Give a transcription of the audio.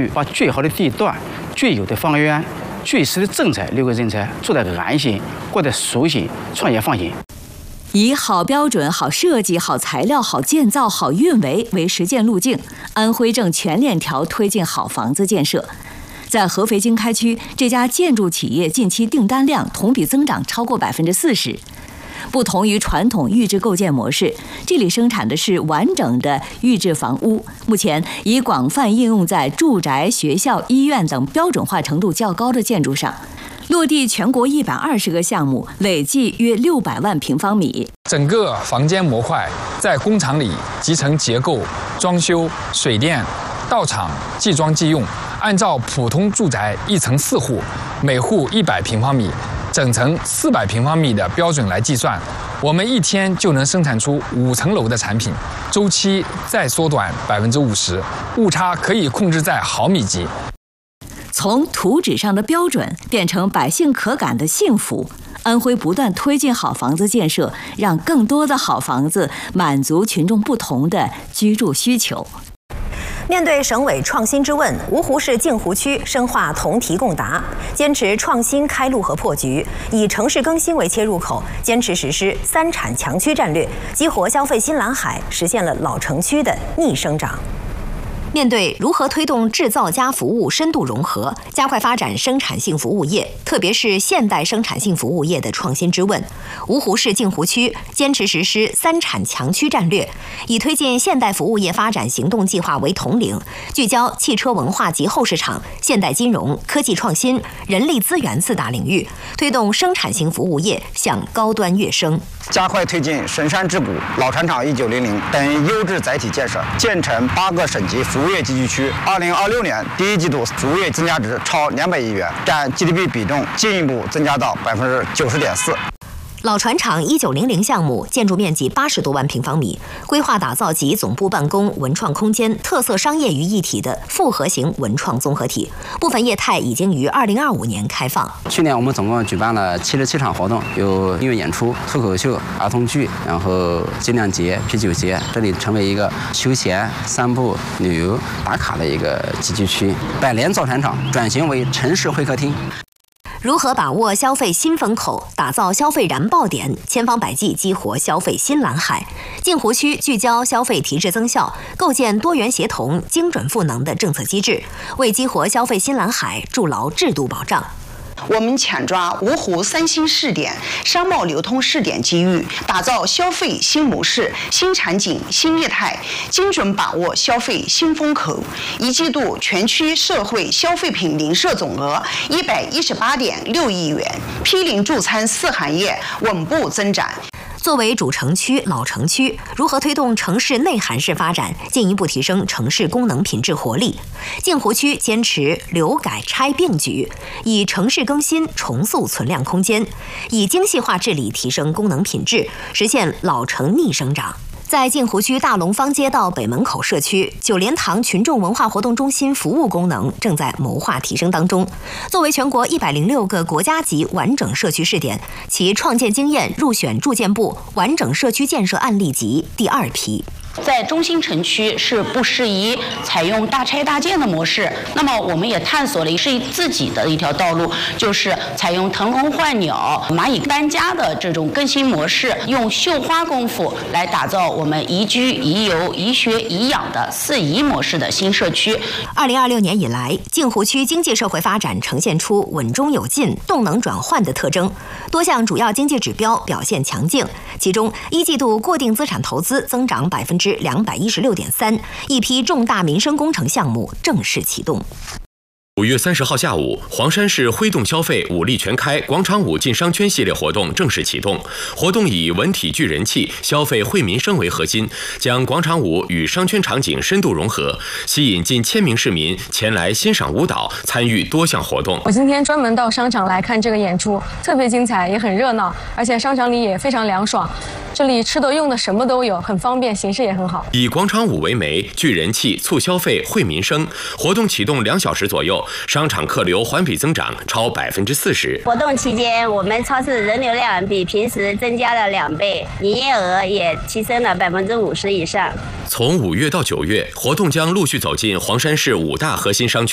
虑把最好的地段、最有的房源、最适的政策留给人才，做得安心、过得舒心、创业放心。 以好标准、好设计、好材料、好建造、好运维为实践路径，安徽正全链条推进好房子建设。在合肥经开区，这家建筑企业近期订单量同比增长超过40%。不同于传统预制构建模式，这里生产的是完整的预制房屋，目前已广泛应用在住宅、学校、医院等标准化程度较高的建筑上。落地全国120个项目，累计约600万平方米。 整个房间模块在工厂里集成结构、装修、水电、到场即装即用，按照普通住宅1层4户，每户100平方米，整层400平方米的标准来计算，我们一天就能生产出5层楼的产品，周期再缩短50%，误差可以控制在毫米级。 从图纸上的标准变成百姓可感的幸福，安徽不断推进好房子建设，让更多的好房子满足群众不同的居住需求。 面对省委创新之问，芜湖市镜湖区深化同题共答，坚持创新开路和破局，以城市更新为切入口，坚持实施3产强区战略，激活消费新蓝海，实现了老城区的逆生长。面对如何推动制造加服务深度融合，加快发展生产性服务业，特别是现代生产性服务业的创新之问，芜湖市镜湖区坚持实施3产强区战略，以推进现代服务业发展行动计划为统领，聚焦汽车文化及后市场、现代金融、科技创新、人力资源4大领域，推动生产性服务业向高端跃升。 加快推进深山之谷、老船厂1900等优质载体建设，建成8个省级服务业集聚区。2026年第1季度服务业增加值超200亿元，占 GDP 比重进一步增加到90.4%。 老船厂1900项目建筑面积80多万平方米，规划打造集总部办公、文创空间、特色商业于一体的复合型文创综合体。部分业态已经于2025年开放。 去年我们总共举办了77场活动，有音乐演出、脱口秀、儿童剧，然后精酿节、啤酒节，这里成为一个休闲、散步、旅游、打卡的一个集聚区。百联造船厂转型为城市会客厅。 如何把握消费新风口，打造消费燃爆点，千方百计激活消费新蓝海。镜湖区聚焦消费提质增效，构建多元协同、精准赋能的政策机制，为激活消费新蓝海筑牢制度保障。 我们抢抓芜湖3新试点、商贸流通试点机遇，打造消费新模式、新场景、新业态，精准把握消费新风口。1季度全区社会消费品零售总额118.6亿元，批零助餐4行业稳步增长。 作为主城区、老城区，如何推动城市内涵式发展，进一步提升城市功能品质活力？镜湖区坚持留改拆并举，以城市更新重塑存量空间，以精细化治理提升功能品质，实现老城逆生长。在镜湖区大龙坊街道北门口社区，九莲塘群众文化活动中心服务功能正在谋划提升当中。作为全国106个国家级完整社区试点，其创建经验入选住建部完整社区建设案例集第2批。 在中心城区是不适宜采用大拆大建的模式，那么我们也探索了自己的一条道路，就是采用腾笼换鸟、蚂蚁搬家的这种更新模式，用绣花功夫来打造我们宜居、宜游、宜学、宜养的4宜模式的新社区。 2026年以来，镜湖区经济社会发展呈现出稳中有进、动能转换的特征，多项主要经济指标表现强劲，其中1季度过定资产投资增长216.3%，一批重大民生工程项目正式启动。 5月30号下午，黄山市挥动消费武力全开广场舞进商圈系列活动正式启动。活动以文体聚人气、消费惠民生为核心，将广场舞与商圈场景深度融合，吸引近1000名市民前来欣赏舞蹈，参与多项活动。 我今天专门到商场来看这个演出，特别精彩，也很热闹，而且商场里也非常凉爽。这里吃的用的什么都有，很方便，形式也很好。 以广场舞为媒，聚人气、促消费、惠民生。活动启动2小时左右，商场客流环比增长超40%。 活动期间，我们超市人流量比平时增加了2倍，营业额也提升了50%以上。 从5月到9月，活动将陆续走进黄山市5大核心商圈。